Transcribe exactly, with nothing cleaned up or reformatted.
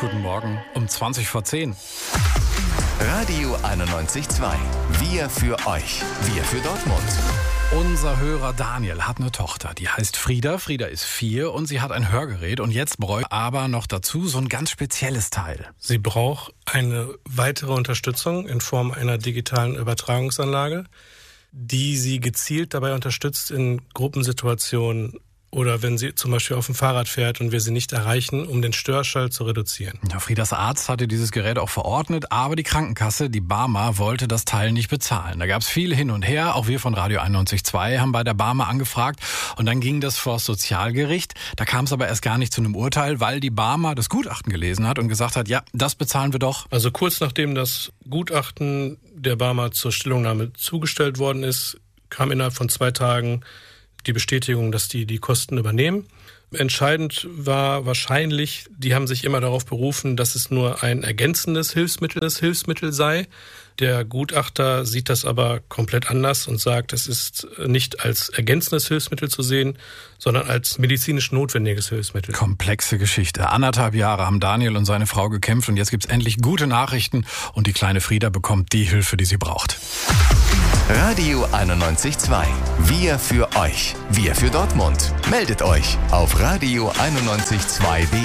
Guten Morgen um zwanzig vor zehn. Radio einundneunzig Komma zwei. Wir für euch. Wir für Dortmund. Unser Hörer Daniel hat eine Tochter, die heißt Frieda. Frieda ist vier und sie hat ein Hörgerät und jetzt bräuchte aber noch dazu so ein ganz spezielles Teil. Sie braucht eine weitere Unterstützung in Form einer digitalen Übertragungsanlage, die sie gezielt dabei unterstützt in Gruppensituationen oder wenn sie zum Beispiel auf dem Fahrrad fährt und wir sie nicht erreichen, um den Störschall zu reduzieren. Ja, Friedas Arzt hatte dieses Gerät auch verordnet, aber die Krankenkasse, die Barmer, wollte das Teil nicht bezahlen. Da gab es viel hin und her. Auch wir von Radio einundneunzig Komma zwei haben bei der Barmer angefragt und dann ging das vor das Sozialgericht. Da kam es aber erst gar nicht zu einem Urteil, weil die Barmer das Gutachten gelesen hat und gesagt hat, ja, das bezahlen wir doch. Also kurz nachdem das Gutachten der Barmer zur Stellungnahme zugestellt worden ist, kam innerhalb von zwei Tagen die Bestätigung, dass die die Kosten übernehmen. Entscheidend war wahrscheinlich, die haben sich immer darauf berufen, dass es nur ein ergänzendes Hilfsmittel, das Hilfsmittel sei. Der Gutachter sieht das aber komplett anders und sagt, es ist nicht als ergänzendes Hilfsmittel zu sehen, sondern als medizinisch notwendiges Hilfsmittel. Komplexe Geschichte. Anderthalb Jahre haben Daniel und seine Frau gekämpft und jetzt gibt's endlich gute Nachrichten und die kleine Frieda bekommt die Hilfe, die sie braucht. Radio einundneunzig Komma zwei. Wir für euch. Wir für Dortmund. Meldet euch auf radio einundneunzig Komma zwei.